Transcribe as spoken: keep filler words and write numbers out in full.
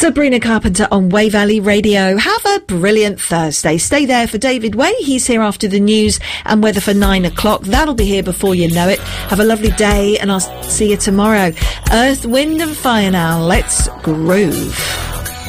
Sabrina Carpenter on Way Valley Radio. Have a brilliant Thursday. Stay there for David Way. He's here after the news and weather for nine o'clock. That'll be here before you know it. Have a lovely day and I'll see you tomorrow. Earth, Wind and Fire now. Let's groove.